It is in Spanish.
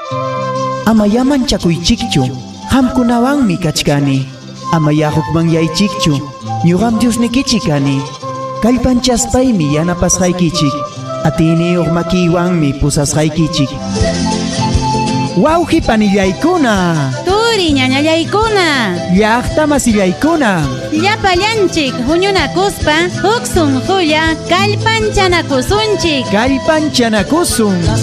Ama yamanchakuychikchu, hamkunawanmi kachkani. Ama yahukmanyaychikchu, ñuqam Diosnikichik kani. Kallpanchaspaymi yanapasqaykichik, atiniyuq makiwanmi pusasqaykichik. Wawqi panillaykuna, Turi ñañallaykuna, llaqta masillaykuna, llapallanchik huñunakuspa huk sunqulla kallpanchanakusunchik. kallpanchanakusun.